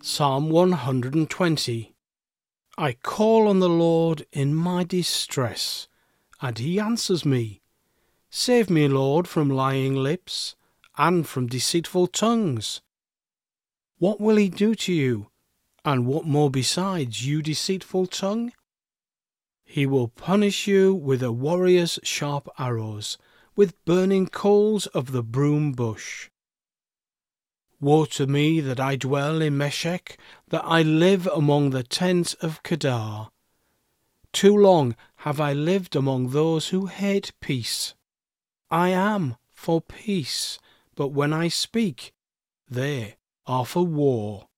Psalm 120. I call on the Lord in my distress, and he answers me. Save me, Lord, from lying lips, and from deceitful tongues. What will he do to you, and what more besides, you deceitful tongue? He will punish you with a warrior's sharp arrows, with burning coals of the broom bush. Woe to me that I dwell in Meshech, that I live among the tents of Kedar. Too long have I lived among those who hate peace. I am for peace, but when I speak, they are for war.